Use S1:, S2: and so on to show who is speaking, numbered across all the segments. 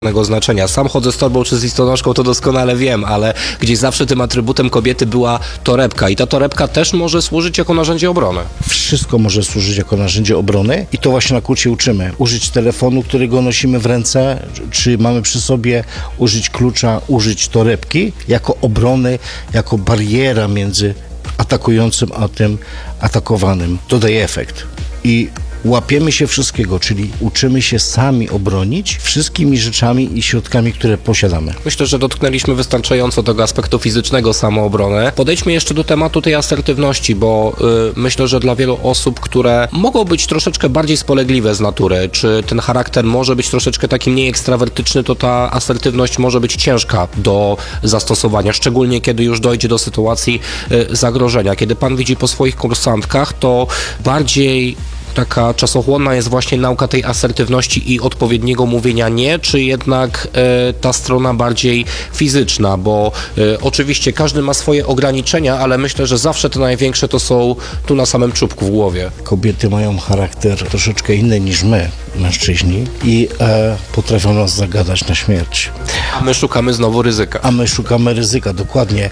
S1: znaczenia. Sam chodzę z torbą czy z listonoszką, to doskonale wiem, ale gdzieś zawsze tym atrybutem kobiety była torebka i ta torebka też może służyć jako narzędzie obrony.
S2: Wszystko może służyć jako narzędzie obrony i to właśnie na kursie uczymy. Użyć telefonu, którego nosimy w ręce, czy mamy przy sobie, użyć klucza, użyć torebki jako obrony, jako bariera między atakującym a tym atakowanym. To daje efekt. I łapiemy się wszystkiego, czyli uczymy się sami obronić wszystkimi rzeczami i środkami, które posiadamy.
S1: Myślę, że dotknęliśmy wystarczająco tego aspektu fizycznego samoobrony. Podejdźmy jeszcze do tematu tej asertywności, bo myślę, że dla wielu osób, które mogą być troszeczkę bardziej spolegliwe z natury, czy ten charakter może być troszeczkę taki mniej ekstrawertyczny, to ta asertywność może być ciężka do zastosowania, szczególnie kiedy już dojdzie do sytuacji zagrożenia. Kiedy pan widzi po swoich kursantkach, to bardziej taka czasochłonna jest właśnie nauka tej asertywności i odpowiedniego mówienia nie, czy jednak ta strona bardziej fizyczna, bo oczywiście każdy ma swoje ograniczenia, ale myślę, że zawsze te największe to są tu na samym czubku w głowie.
S2: Kobiety mają charakter troszeczkę inny niż my, mężczyźni, i potrafią nas zagadać na śmierć.
S1: A my szukamy znowu ryzyka.
S2: A my szukamy ryzyka, dokładnie.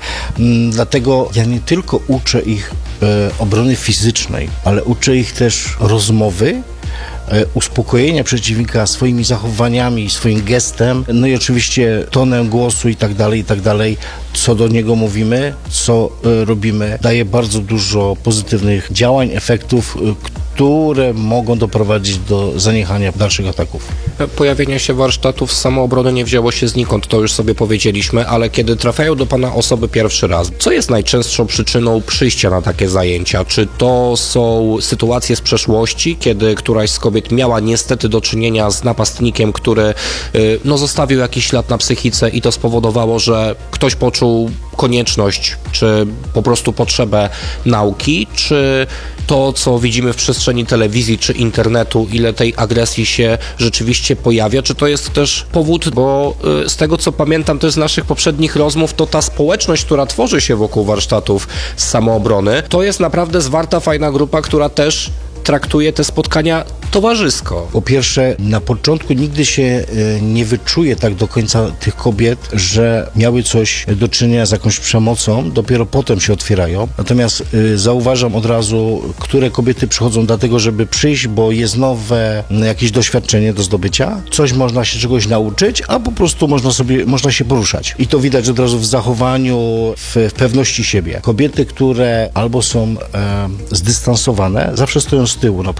S2: Dlatego ja nie tylko uczę ich obrony fizycznej, ale uczę ich też rozmowy, uspokojenia przeciwnika swoimi zachowaniami, swoim gestem, no i oczywiście tonem głosu i tak dalej, co do niego mówimy, co robimy, daje bardzo dużo pozytywnych działań, efektów, które mogą doprowadzić do zaniechania dalszych ataków.
S1: Pojawienie się warsztatów z samoobrony nie wzięło się znikąd, to już sobie powiedzieliśmy, ale kiedy trafiają do pana osoby pierwszy raz, co jest najczęstszą przyczyną przyjścia na takie zajęcia? Czy to są sytuacje z przeszłości, kiedy któraś z kobiet miała niestety do czynienia z napastnikiem, który zostawił jakiś ślad na psychice i to spowodowało, że ktoś poczuł konieczność, czy po prostu potrzebę nauki, czy to, co widzimy w przestrzeni telewizji czy internetu, ile tej agresji się rzeczywiście pojawia, czy to jest też powód, bo z tego, co pamiętam też z naszych poprzednich rozmów, to ta społeczność, która tworzy się wokół warsztatów z samoobrony, to jest naprawdę zwarta, fajna grupa, która też traktuje te spotkania towarzysko.
S2: Po pierwsze, na początku nigdy się nie wyczuje tak do końca tych kobiet, że miały coś do czynienia z jakąś przemocą, dopiero potem się otwierają. Natomiast zauważam od razu, które kobiety przychodzą dlatego, żeby przyjść, bo jest nowe jakieś doświadczenie do zdobycia, coś można się czegoś nauczyć, a po prostu można się poruszać. I to widać od razu w zachowaniu, w pewności siebie. Kobiety, które albo są zdystansowane, zawsze stoją z tyłu.